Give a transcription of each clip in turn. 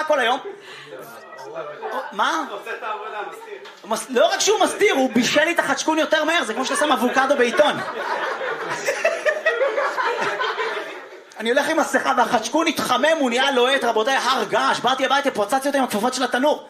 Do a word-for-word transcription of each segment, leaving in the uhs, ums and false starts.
כל היום. מה? הוא עושה את העבודה, מסתיר. לא רק שהוא מסתיר, הוא בישל לי את החדשקון יותר מהר, זה כמו שאתה שם אבוקדו בעיתון. אני הולך עם מסכה והחדשקון התחמם, הוא נהיה לוהט, רבותיי, הר געש, באתי הביתה, פוצצתי אותה עם הכפפות של התנור.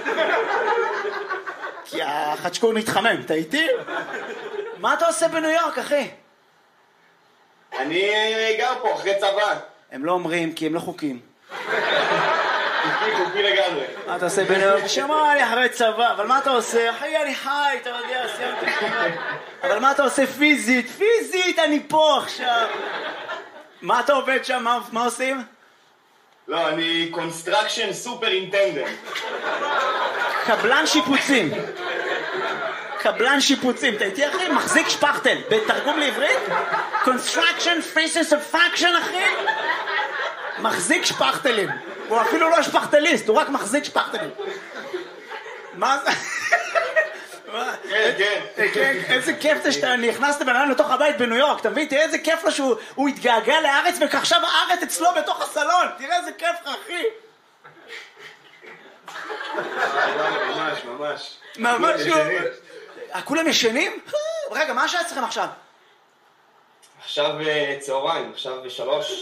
כי החדשקון התחמם, אתה איתי? מה אתה עושה בניו יורק, אחי? אני גר פה אחרי צבא. הם לא אומרים, כי הם לא חוקים. חוקי, חוקי לגמרי. מה אתה עושה בניו יורק? שמע לי אחרי צבא, אבל מה אתה עושה? אחי, אני חי, אתה יודע, סיימתי. אבל מה אתה עושה פיזית? פיזית, אני פה עכשיו. מה אתה עובד שם? מה, מה עושים? לא, אני קונסטרקשן סופר אינטנדנט. קבלן שיפוצים. קבלן שיפוצים. אתה איתי אחי? מחזיק שפכטל. בתרגום לעברית? קונסטרקשן פייסס אוף פאקשן אחי? מחזיק שפכטלים. הוא אפילו לא שפכטליסט, הוא רק מחזיק שפכטלים. מה זה? כן, כן. כן, איזה כיף זה שאתה נכנסת בן אדם לתוך הבית בניו יורק, אתה מבין? תראה איזה כיף לו שהוא התגעגע לארץ ועכשיו הארץ אצלו בתוך הסלון. תראה איזה כיף לך, אחי. ממש, ממש. ממש. כולם ישנים? רגע, מה השעה אצלכם עכשיו? עכשיו צהריים, עכשיו בשלוש.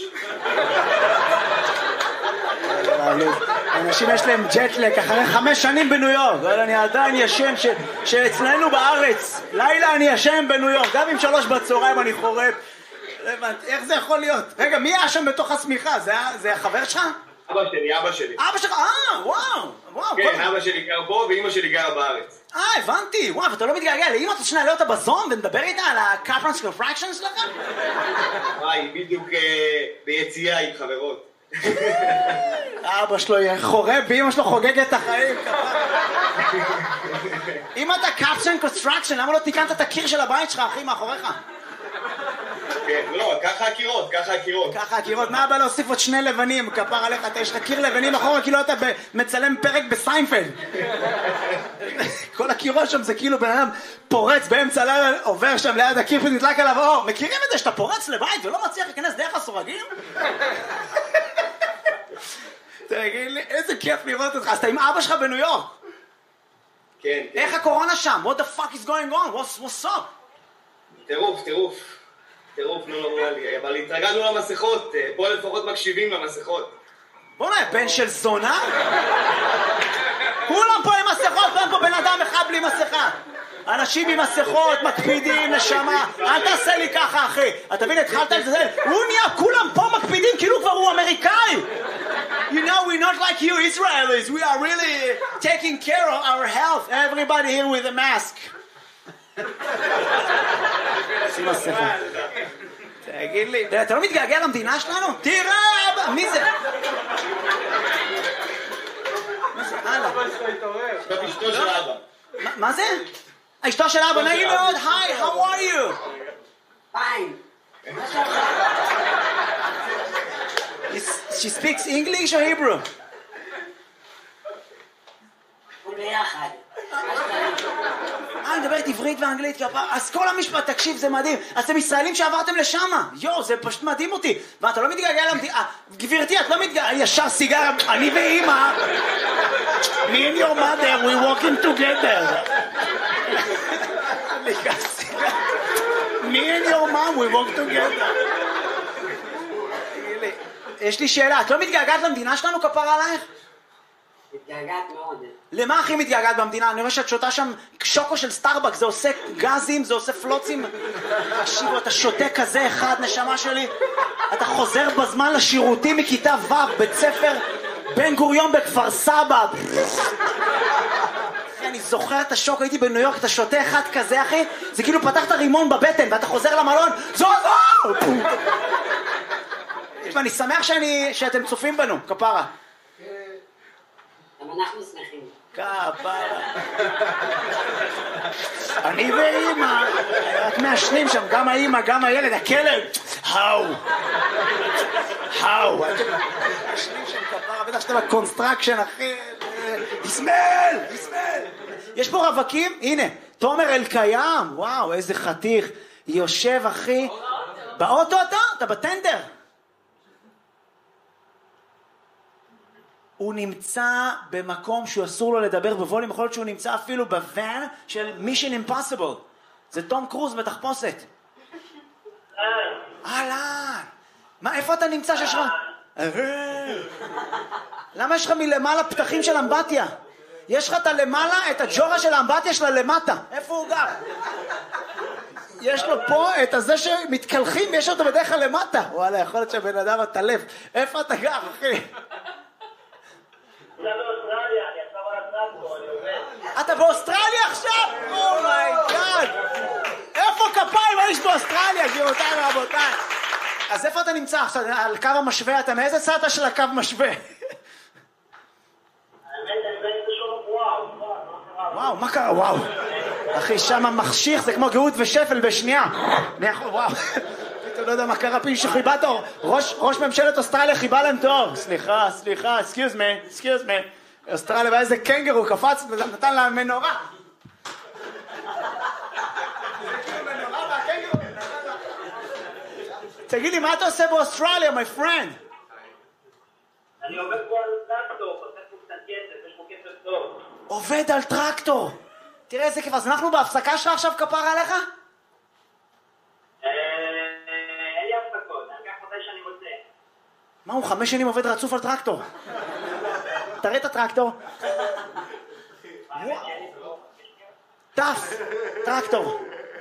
אנשים יש להם ג'טלק אחרי חמש שנים בניו יורק, אבל אני עדיין ישן שאצלנו בארץ לילה אני ישן בניו יורק, גם עם שלוש בצהריים אני חורף. איך זה יכול להיות? רגע, מי היה שם בתוך הסמיכה? זה החבר שלך? אבא שלי, אבא שלי. אבא שלך? אה, וואו, וואו. כן, אבא שלי גר פה ואמא שלי גרה בארץ. אה, הבנתי. וואו, ואתה לא מתגעגע לאמא, אתה שנעלה אותה בזום ונדבר איתה על ה-Captain's Contraction שלכם? וואי, בדיוק ביציאה עם חברות. אבא שלו חורב ואמא שלו חוגגת את החיים. אם אתה Captain's Construction, למה לא תיקנת את הקיר של הבית שלך, אחי, מאחוריך? כן, לא, ככה הקירות, ככה הקירות. ככה הקירות, מה הבא להוסיף עוד שני לבנים, כפר עליך, אתה יש לך קיר לבנים אחורה, כאילו אתה מצלם פרק בסיינפלד. כל הקירות שם זה כאילו בן אדם פורץ באמצע לילה, עובר שם ליד הקיר ונדלק עליו אור. מכירים את זה שאתה פורץ לבית ולא מצליח להיכנס דרך הסורגים? תגיד לי, איזה כיף לראות אותך. אז אתה עם אבא שלך בניו יורק. כן, כן. איך הקורונה שם? What the fuck is going on? What's, what's up? טירוף, טירוף. טירוף, לא נורמלי. אבל התרגלנו למסכות, פה לפחות מקשיבים למסכות. בוא נראה, בן של זונה? כולם פה עם מסכות, אין פה בן אדם אחד בלי מסכה. אנשים עם מסכות, מקפידים, נשמה. אל תעשה לי ככה, אחי. אתה מבין, התחלת את זה? הוא נהיה, כולם פה מקפידים, כאילו כבר הוא אמריקאי. You know, we're not like you Israelis. We are really taking care of our health. Everybody here with a mask. שים מסכה. תגיד לי, אתה לא מתגעגע למדינה שלנו? תראה, מי זה? זאת אשתו של אבא. מה זה? אשתו של אבא, נעים מאוד, היי, how are you? Fine. She speaks English or Hebrew? ביחד. אה, אני מדברת עברית ואנגלית, אז כל המשפט, תקשיב, זה מדהים. אז אתם ישראלים שעברתם לשם. יו, זה פשוט מדהים אותי. ואתה לא מתגעגע למדינה. גברתי, את לא מתגעגע, ישר סיגר, אני ואמא. Me and your mother, we walking together. Me and your mom, we walk together. יש לי שאלה, את לא מתגעגעת למדינה שלנו, כפרה עלייך? מתגעגעת מאוד. למה הכי מתגעגעת במדינה? אני רואה שאת שותה שם שוקו של סטארבק, זה עושה גזים, זה עושה פלוצים. תקשיבו, אתה שותה כזה אחד, נשמה שלי. אתה חוזר בזמן לשירותים מכיתה ו' בית ספר בן גוריון בכפר סבא. אני זוכר את השוק, הייתי בניו יורק, אתה שותה אחד כזה, אחי, זה כאילו פתחת רימון בבטן ואתה חוזר למלון, זו זו! אני שמח שאני, שאתם צופים בנו, כפרה. גם אנחנו שמחים. כפרה. אני ואמא, רק מעשנים שם, גם האמא, גם הילד, הכלב. האו. האו. מעשנים שם כפרה, בטח שאתה בקונסטרקשן, אחי. יסמל, יסמל. יש פה רווקים, הנה, תומר אלקיים, וואו, איזה חתיך. יושב, אחי. באוטו אתה? אתה בטנדר. הוא נמצא במקום שהוא אסור לו לדבר בווליום, יכול להיות שהוא נמצא אפילו בוואן של Mission Impossible. זה תום קרוז בתחפושת. אהלן. מה, איפה אתה נמצא שיש לך? למה יש לך מלמעלה פתחים של אמבטיה? יש לך את הלמעלה, את הג'ורה של האמבטיה שלה למטה. איפה הוא גר? יש לו פה את הזה שמתקלחים, יש אותו בדרך כלל למטה. וואלה, יכול להיות שהבן אדם הטלף. איפה אתה גר, אחי? אתה באוסטרליה עכשיו? אומייגאד! איפה כפיים יש באוסטרליה, גבירותיי ורבותיי? אז איפה אתה נמצא עכשיו? על קו המשווה, אתה מאיזה צד של הקו משווה? וואו, מה קרה? וואו. אחי, שם מחשיך, זה כמו גאות ושפל בשנייה. וואו. אתה לא יודע מה קרה, פי שחיבה תור. ראש ממשלת אוסטרליה חיבה להם תור. סליחה, סליחה, excuse me, excuse me. אוסטרליה, ואיזה קנגרו קפץ, נתן לה מנורה. תגיד לי, מה אתה עושה באוסטרליה, my friend? אני עובד פה על טרקטור, עושה פה קצת כסף, יש פה כסף טוב. עובד על טרקטור. תראה איזה כיף, אז אנחנו בהפסקה שלך עכשיו כפרה עליך? אין לי הפסקות, אני אקח מתי שאני רוצה. מה, הוא חמש שנים עובד רצוף על טרקטור? תראה את הטרקטור. טף, טרקטור.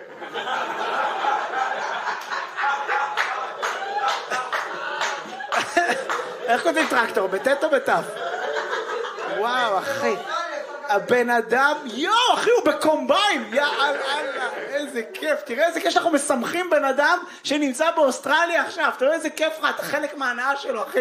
איך כותבים טרקטור? בטט או בטף? וואו, אחי. הבן אדם, יואו, אחי, הוא בקומביין. יאללה, איזה כיף. תראה איזה כיף שאנחנו משמחים בן אדם שנמצא באוסטרליה עכשיו. תראה איזה כיף לך, אתה חלק מההנאה שלו, אחי.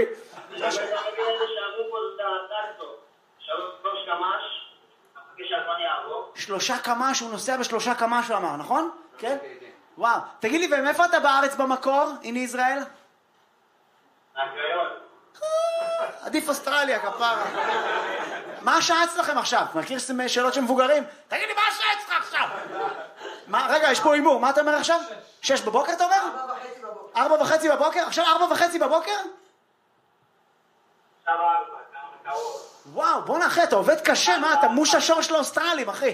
שלושה קמ"ש, הוא נוסע בשלושה קמ"ש, הוא אמר, נכון? כן? וואו. תגיד לי, ומאיפה אתה בארץ במקור, in ישראל? מהקריות. עדיף אוסטרליה, כפרה. מה השעה אצלכם עכשיו? מכיר שאלות של מבוגרים? תגיד לי, מה השעה אצלך עכשיו? מה, רגע, יש פה אימור, מה אתה אומר עכשיו? שש בבוקר אתה אומר? ארבע וחצי בבוקר. ארבע וחצי בבוקר? עכשיו ארבע וחצי בבוקר? עכשיו ארבע, כמה קרוב. וואו, בוא נאחי, אתה עובד קשה, מה? אתה מוש השור של האוסטרלים, אחי.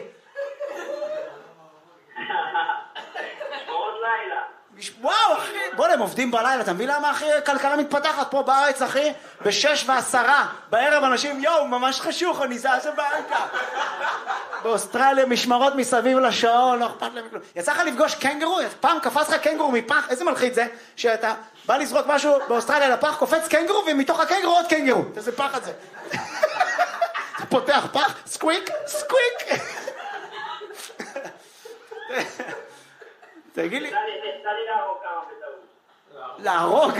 עוד לילה. וואו, אחי, בוא נהם עובדים בלילה, אתה מבין למה, אחי, כלכלה מתפתחת פה בארץ, אחי? בשש ועשרה, בערב אנשים, יואו, ממש חשוך, אני זעזע בערכה. באוסטרליה משמרות מסביב לשעון, לא אכפת להם כלום. יצא לך לפגוש קנגרו? פעם קפץ לך קנגרו מפח, איזה מלחיץ זה? שאתה בא לזרוק משהו באוסטרליה לפח, קופץ קנגרו, ומתוך הקנגרו עוד קנגרו. איזה פחד זה. פותח פח, סקוויק, סקוויק. תגיד לי... תן לי להרוג כמה בטעות. להרוג?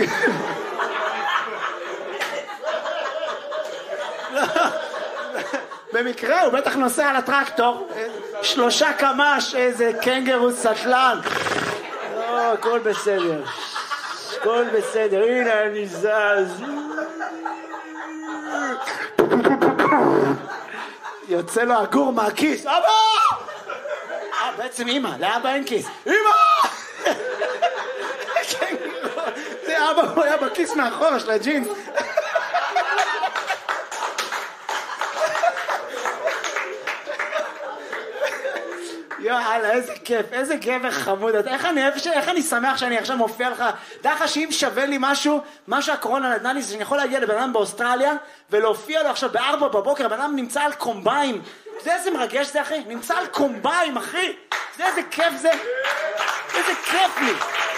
במקרה הוא בטח נוסע על הטרקטור, שלושה קמ"ש, איזה קנגרו סטלן. לא, הכל בסדר. הכל בסדר, הנה אני זז. יוצא לו הגור מהכיס. אבא! אה, בעצם אמא, לאבא אין כיס. אמא! זה אבא, הוא היה בכיס מאחורה של הג'ינס. יאללה, איזה כיף, איזה גבר חמוד. איך אני, איך אני שמח שאני עכשיו מופיע לך. דע לך שאם שווה לי משהו, מה שהקורונה נתנה לי, זה שאני יכול להגיע לבן אדם באוסטרליה ולהופיע לו עכשיו בארבע בבוקר, הבן אדם נמצא על קומביים. אתה יודע איזה מרגש זה, אחי? נמצא על קומביים, אחי. אתה יודע איזה כיף זה? איזה כיף לי.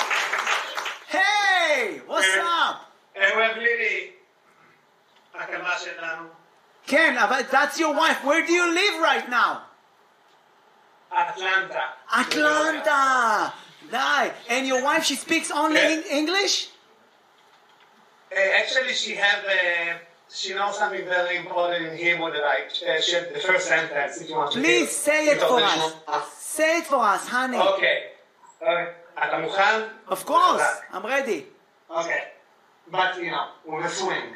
היי, what's up? הם מבליני. הקמה שלנו. כן, אבל that's your wife. Where do you live right now? Atlanta. Atlanta. Nice. And your wife, she speaks only Yeah. in English? Uh, actually, she have uh, she knows something very important in Hebrew that I uh, shared the first sentence. If you want to Please hear. say it for מתוך us. לשמוע. Say it for us, honey. אוקיי. אוקיי. אתה מוכן? Of course. I'm ready. אוקיי. בת אינה, with a swing.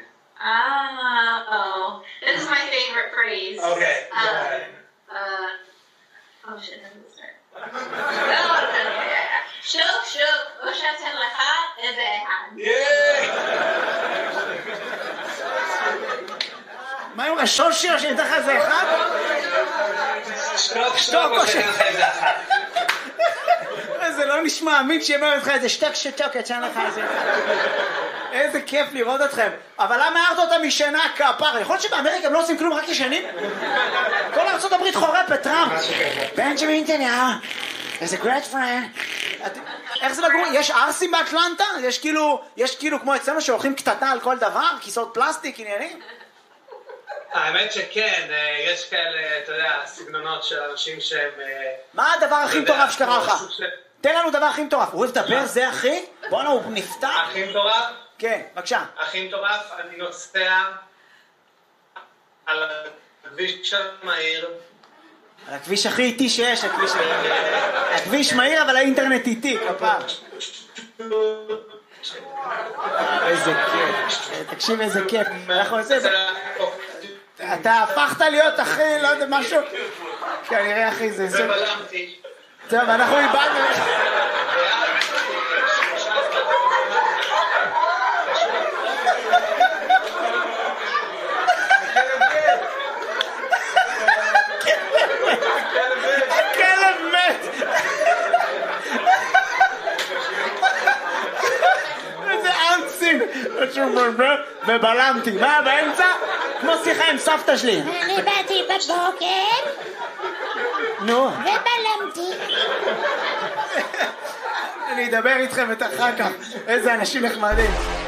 Oh, this is my favorite phrase. Okay. go Um, ahead. uh, oh shit, how does it start? No, no, no, yeah, yeah. Shuk, shuk, ushaten lecha, eze han. Yeah! מה עם השושי או שאני אתן לך איזה אחד? שתוק, שתוק או ש... שאני לך איזה אחת. זה לא נשמע אמין שיאמר לך איזה שתק שתוקת שאין לך איזה אחד. איזה כיף לראות אתכם. אבל למה הערת אותה משנה כפר? יכול להיות שבאמריקה הם לא עושים כלום, רק ישנים? כל ארצות הברית חורפת, טראמפ. בנג'מין נתניהו, איזה גרייט פרנד. איך זה לגור? יש ארסים באטלנטה? יש כאילו, יש כאילו כמו אצלנו שהולכים קטטה על כל דבר? כיסאות פלסטיק, עניינים? האמת שכן, יש כאלה, אתה יודע, סגנונות של אנשים שהם... מה הדבר הכי מטורף שקרה לך? תן לנו דבר הכי מטורף. הוא לדבר זה אחי? בואנה הוא נפתח? הכי מטורף? כן, בבקשה. הכי מטורף, אני נוסע על הכביש המהיר. על הכביש הכי איטי שיש, הכביש... הכביש מהיר אבל האינטרנט איטי, כפר. איזה כיף. תקשיב איזה כיף. אנחנו עושים... אתה הפכת להיות אחי, לא יודע, משהו... כנראה אחי זה... ובלמתי. טוב, אנחנו איבדנו... הכלב מת! איזה אנסים! ובלמתי. מה באמצע? כמו שיחה עם סבתא שלי. אני באתי בבוקר נו. ובלמתי. אני אדבר איתכם את אחר כך. איזה אנשים נחמדים.